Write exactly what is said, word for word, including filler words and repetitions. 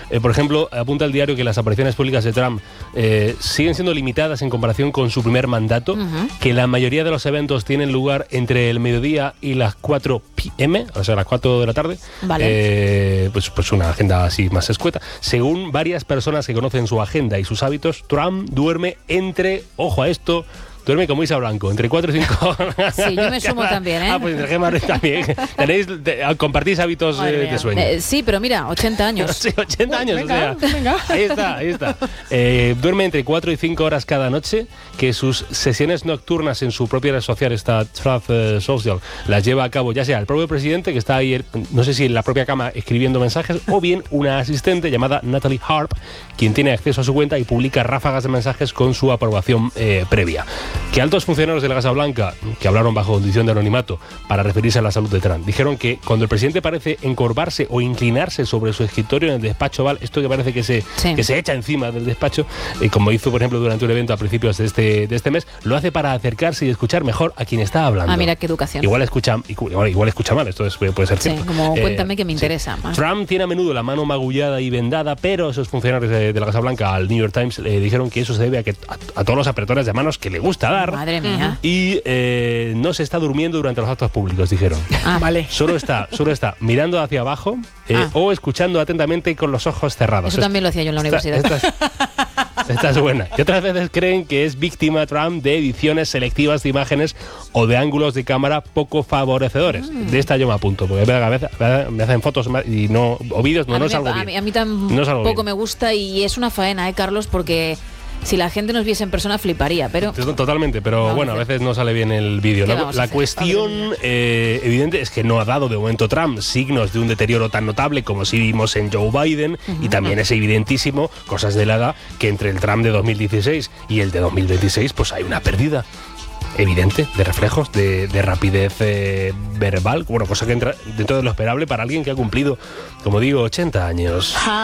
Eh, por ejemplo, apunta el diario que las apariciones públicas de Trump eh, siguen siendo limitadas en comparación con su primer mandato, uh-huh. que la mayoría de los eventos tienen lugar entre el mediodía y las cuatro pe eme, o sea, las cuatro de la tarde. Vale. Eh, pues, pues una agenda así más escueta. Según varias personas que conocen su agenda y sus hábitos, Trump duerme entre, ojo a esto, duerme como Isa Blanco, entre cuatro y cinco horas. Sí, yo me sumo también, ¿eh? Ah, pues entre Gemma también. ¿Tenéis, te, compartís hábitos eh, de sueño? Eh, sí, pero mira, ochenta años. Sí, ochenta años, venga, o sea. Venga. Ahí está, ahí está. Eh, duerme entre cuatro y cinco horas cada noche, que sus sesiones nocturnas en su propia red social, esta Truth eh, Social, las lleva a cabo ya sea el propio presidente, que está ahí, no sé si en la propia cama escribiendo mensajes, o bien una asistente llamada Natalie Harp, quien tiene acceso a su cuenta y publica ráfagas de mensajes con su aprobación eh, previa. Que altos funcionarios de la Casa Blanca, que hablaron bajo condición de anonimato para referirse a la salud de Trump, dijeron que cuando el presidente parece encorvarse o inclinarse sobre su escritorio en el despacho Oval, esto que parece que se, sí. que se echa encima del despacho, eh, como hizo por ejemplo durante un evento a principios de este, de este mes, lo hace para acercarse y escuchar mejor a quien está hablando. Ah, mira qué educación. Igual escucha, igual, igual escucha mal, esto es, puede ser cierto. Sí, como eh, cuéntame que me interesa sí. más. Trump tiene a menudo la mano magullada y vendada, pero esos funcionarios de, de la Casa Blanca al New York Times eh, dijeron que eso se debe a, que, a, a todos los apretones de manos que le gusta dar. Madre mía. Y eh, no se está durmiendo durante los actos públicos, dijeron. Ah, vale. Solo está, solo está mirando hacia abajo eh, ah. o escuchando atentamente con los ojos cerrados. Eso también lo hacía yo en la esta, universidad. Esta es, esta es buena. Y otras veces creen que es víctima Trump de ediciones selectivas de imágenes o de ángulos de cámara poco favorecedores. Mm. De esta yo me apunto, porque a veces me hacen fotos y no, o vídeos, no, a no mí, salgo a bien. mí, a mí tampoco no me gusta y es una faena, ¿eh, Carlos? Porque si la gente nos viese en persona fliparía, pero... Totalmente, pero no, bueno, a veces no sale bien el vídeo. La, la cuestión eh, evidente es que no ha dado de momento Trump signos de un deterioro tan notable como sí vimos en Joe Biden, uh-huh. y también es evidentísimo, cosas de la edad, que entre el Trump de dos mil dieciséis y el de dos mil veintiséis pues hay una pérdida evidente de reflejos, de, de rapidez eh, verbal, bueno, cosa que entra dentro de lo esperable para alguien que ha cumplido, como digo, ochenta años.